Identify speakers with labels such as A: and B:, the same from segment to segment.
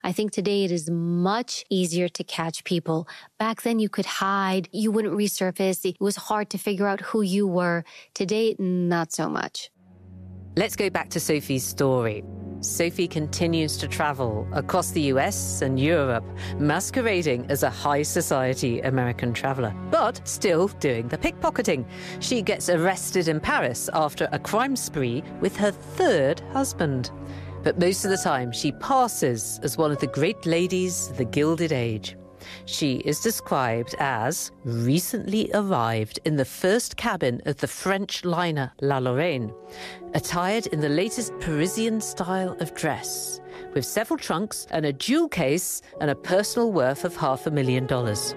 A: I think today it is much easier to catch people. Back then you could hide, you wouldn't resurface. It was hard to figure out who you were. Today, not so much.
B: Let's go back to Sophie's story. Sophie continues to travel across the US and Europe, masquerading as a high society American traveller, but still doing the pickpocketing. She gets arrested in Paris after a crime spree with her third husband. But most of the time, she passes as one of the great ladies of the Gilded Age. She is described as recently arrived in the first cabin of the French liner La Lorraine, attired in the latest Parisian style of dress, with several trunks and a jewel case and a personal worth of $500,000.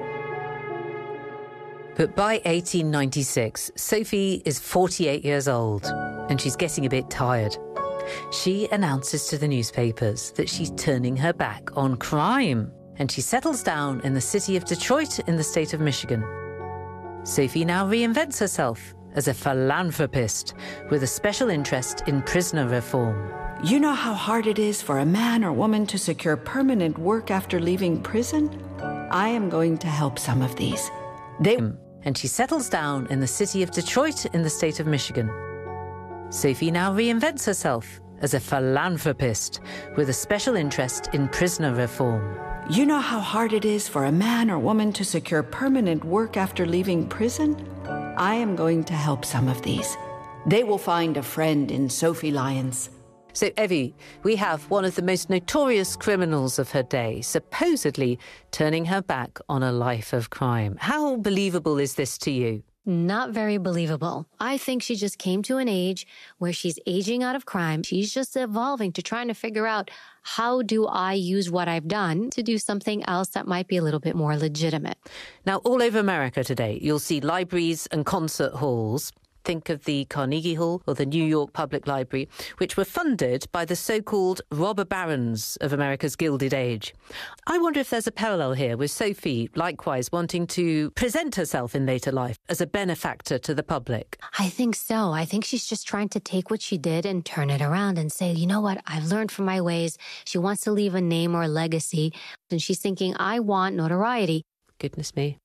B: But by 1896, Sophie is 48 years old, and she's getting a bit tired. She announces to the newspapers that she's turning her back on crime, and she settles down in the city of Detroit in the state of Michigan. Sophie now reinvents herself as a philanthropist with a special interest in prisoner reform.
C: You know how hard it is for a man or woman to secure permanent work after leaving prison? I am going to help some of these.
B: And she settles down in the city of Detroit in the state of Michigan. Sophie now reinvents herself as a philanthropist with a special interest in prisoner reform.
C: You know how hard it is for a man or woman to secure permanent work after leaving prison? I am going to help some of these. They will find a friend in Sophie Lyons.
B: So, Evie, we have one of the most notorious criminals of her day, supposedly turning her back on a life of crime. How believable is this to you?
A: Not very believable. I think she just came to an age where she's aging out of crime. She's just evolving to trying to figure out, how do I use what I've done to do something else that might be a little bit more legitimate?
B: Now, all over America today, you'll see libraries and concert halls. Think of the Carnegie Hall or the New York Public Library, which were funded by the so-called robber barons of America's Gilded Age. I wonder if there's a parallel here with Sophie, likewise wanting to present herself in later life as a benefactor to the public.
A: I think so. I think she's just trying to take what she did and turn it around and say, you know what, I've learned from my ways. She wants to leave a name or a legacy, and she's thinking, I want notoriety.
B: Goodness me.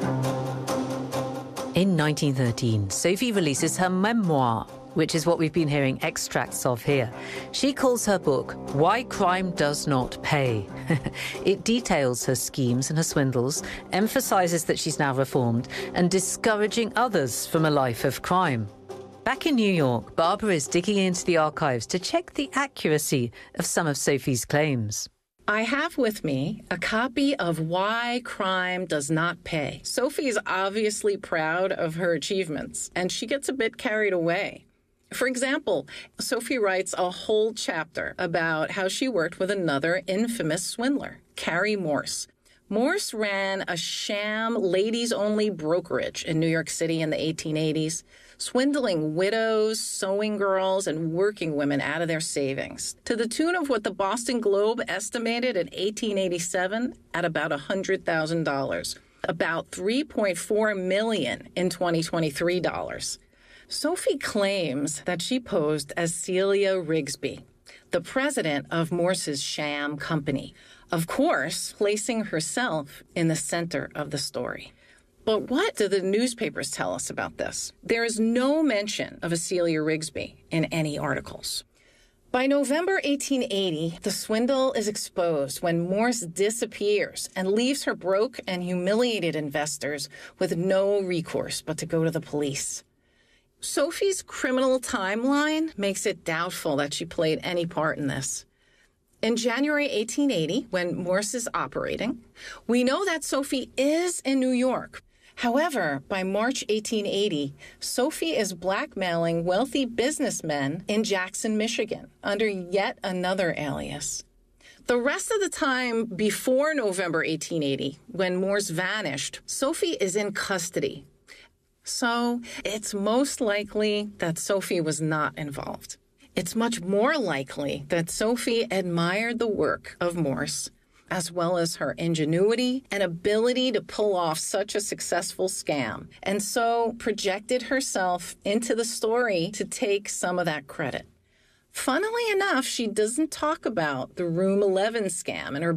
B: In 1913, Sophie releases her memoir, which is what we've been hearing extracts of here. She calls her book Why Crime Does Not Pay. It details her schemes and her swindles, emphasises that she's now reformed, and discouraging others from a life of crime. Back in New York, Barbara is digging into the archives to check the accuracy of some of Sophie's claims.
D: I have with me a copy of Why Crime Does Not Pay. Sophie is obviously proud of her achievements, and she gets a bit carried away. For example, Sophie writes a whole chapter about how she worked with another infamous swindler, Carrie Morse. Morse ran a sham ladies-only brokerage in New York City in the 1880s, swindling widows, sewing girls, and working women out of their savings, to the tune of what the Boston Globe estimated in 1887 at about $100,000, about $3.4 million in 2023 dollars. Sophie claims that she posed as Celia Rigsby, the president of Morse's sham company, of course, placing herself in the center of the story. But what do the newspapers tell us about this? There is no mention of a Celia Rigsby in any articles. By November 1880, the swindle is exposed when Morse disappears and leaves her broke and humiliated investors with no recourse but to go to the police. Sophie's criminal timeline makes it doubtful that she played any part in this. In January 1880, when Morse is operating, we know that Sophie is in New York. However, by March 1880, Sophie is blackmailing wealthy businessmen in Jackson, Michigan, under yet another alias. The rest of the time before November 1880, when Morse vanished, Sophie is in custody. So it's most likely that Sophie was not involved. It's much more likely that Sophie admired the work of Morse, as well as her ingenuity and ability to pull off such a successful scam, and so projected herself into the story to take some of that credit. Funnily enough, she doesn't talk about the Room 11 scam and her